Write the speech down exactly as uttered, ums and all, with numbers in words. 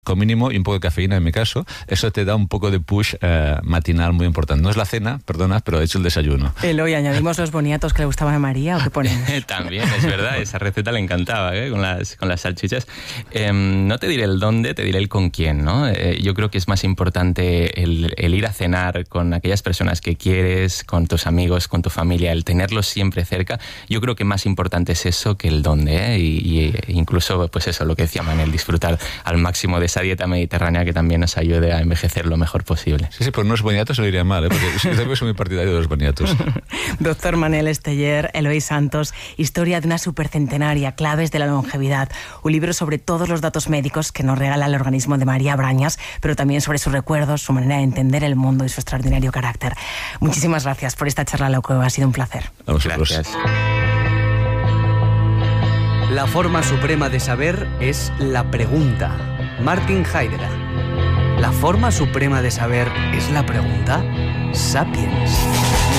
con mínimo y un poco de cafeína en mi caso, eso te da un poco de push eh, matinal muy importante. No es la cena, perdona, pero he hecho el desayuno. Eloy, ¿añadimos los boniatos que le gustaban a María o qué ponemos? También, es verdad, esa receta le encantaba, ¿eh? con, las, con las salchichas. Eh, no te diré el dónde, te diré el con quién, ¿no? Eh, yo creo que es más importante el, el ir a cenar con aquellas personas que quieres, con tus amigos, con tu familia, el tenerlos siempre cerca. Yo creo que más importante es eso que el dónde, ¿eh? y, y incluso, pues eso, lo que decía Manel, disfrutar al máximo de esa dieta mediterránea que también nos ayude a envejecer lo mejor posible. Sí, sí, por unos boniatos se lo iría mal, ¿eh? Porque yo también soy muy partidario de los boniatos. Doctor Manel Esteller, Eloy Santos, Historia de una supercentenaria, claves de la longevidad, un libro sobre todos los datos médicos que nos regala el organismo de María Brañas, pero también sobre sus recuerdos, su manera de entender el mundo y su extraordinario carácter. Muchísimas gracias por esta charla, loco, ha sido un placer. A vosotros. Gracias. La forma suprema de saber es la pregunta. Martin Heidegger. ¿La forma suprema de saber es la pregunta? Sapiens.